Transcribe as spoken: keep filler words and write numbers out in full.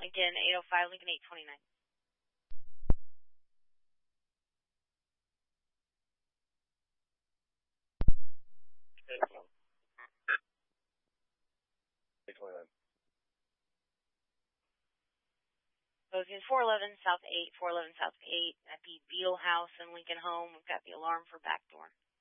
Lincoln eight oh five, Lincoln eight twenty-nine. eight twenty-nine. Bozeman four eleven South eight, four eleven South eight at the Beal House in Lincoln Home. We've got the alarm for back door.